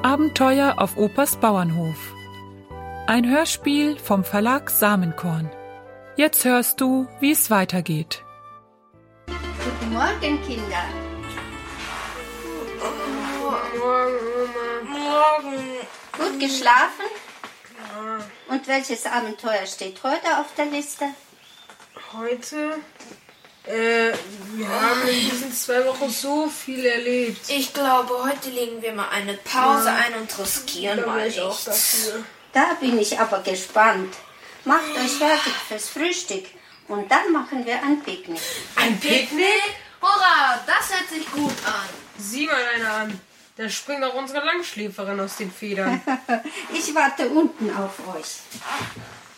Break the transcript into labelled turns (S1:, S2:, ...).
S1: Abenteuer auf Opas Bauernhof. Ein Hörspiel vom Verlag Samenkorn. Jetzt hörst du, wie es weitergeht.
S2: Guten Morgen, Kinder.
S3: Guten Morgen, Mama. Morgen.
S2: Gut geschlafen?
S3: Ja.
S2: Und welches Abenteuer steht heute auf der Liste?
S3: Heute? Wir haben in diesen 2 Wochen so viel erlebt.
S4: Ich glaube, heute legen wir mal eine Pause ein und riskieren
S3: Da
S4: mal
S3: bin ich auch
S4: nichts.
S3: dafür.
S2: Da bin ich aber gespannt. Macht euch fertig fürs Frühstück und dann machen wir ein Picknick.
S4: Ein Picknick? Hurra, das hört sich gut an.
S3: Sieh mal einer an. Da springt auch unsere Langschläferin aus den Federn.
S2: Ich warte unten auf euch.